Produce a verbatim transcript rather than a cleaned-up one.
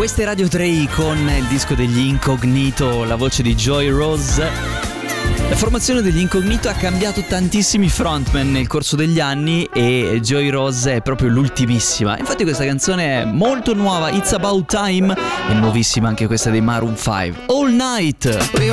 Questa è Radio tre i con il disco degli Incognito, la voce di Joy Rose. La formazione degli Incognito ha cambiato tantissimi frontman nel corso degli anni e Joy Rose è proprio l'ultimissima. Infatti questa canzone è molto nuova, It's About Time, è nuovissima anche questa dei Maroon cinque, All Night.